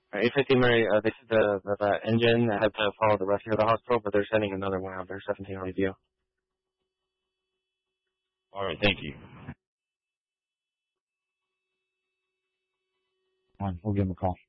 A50 Murray, they said the engine had to follow the rescue of the hospital, but they're sending another one out there, 17 on review. All right, thank you. We'll give him a call.